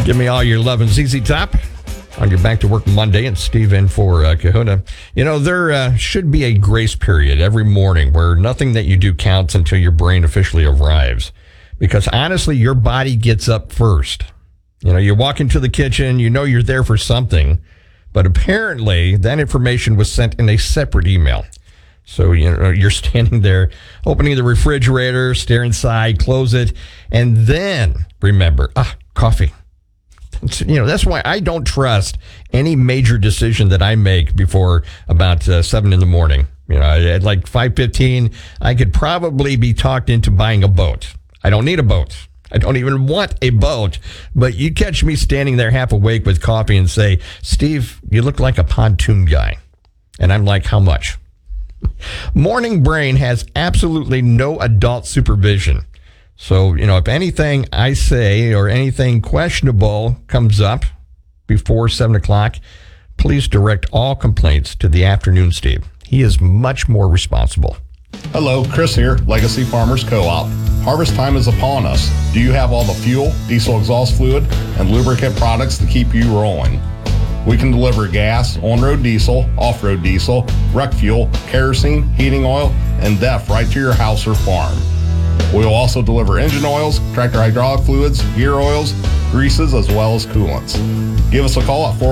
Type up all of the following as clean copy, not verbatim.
Give me all your love and ZZ Top on your Back to Work Monday, and Steve in for Kahuna. You know, there should be a grace period every morning where nothing that you do counts until your brain officially arrives. Because honestly, your body gets up first. You know, you walk into the kitchen, you know you're there for something, but apparently that information was sent in a separate email. So, you know, you're standing there, opening the refrigerator, stare inside, close it, and then remember, coffee. You know, that's why I don't trust any major decision that I make before about 7 in the morning. You know, at like 5:15, I could probably be talked into buying a boat. I don't need a boat. I don't even want a boat. But you catch me standing there half awake with coffee and say, Steve, you look like a pontoon guy. And I'm like, how much? Morning brain has absolutely no adult supervision. So, you know, if anything I say or anything questionable comes up before 7 o'clock, please direct all complaints to the afternoon Steve. He is much more responsible. Hello, Chris here, Legacy Farmers Co-op. Harvest time is upon us. Do you have all the fuel, diesel exhaust fluid, and lubricant products to keep you rolling? We can deliver gas, on-road diesel, off-road diesel, rec fuel, kerosene, heating oil, and DEF right to your house or farm. We will also deliver engine oils, tractor hydraulic fluids, gear oils, greases, as well as coolants. Give us a call at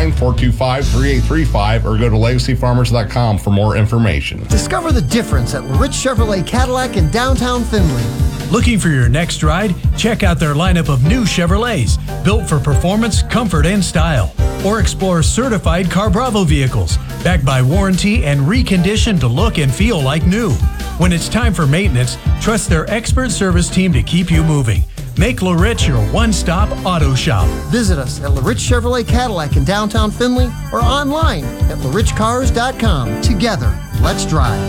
419-425-3835 or go to legacyfarmers.com for more information. Discover the difference at LaRich Chevrolet Cadillac in downtown Findlay. Looking for your next ride? Check out their lineup of new Chevrolets, built for performance, comfort, and style. Or explore certified Car Bravo vehicles, backed by warranty and reconditioned to look and feel like new. When it's time for maintenance, trust their expert service team to keep you moving. Make LaRich your one-stop auto shop. Visit us at LaRich Chevrolet Cadillac in downtown Findlay or online at larichcars.com. Together, let's drive.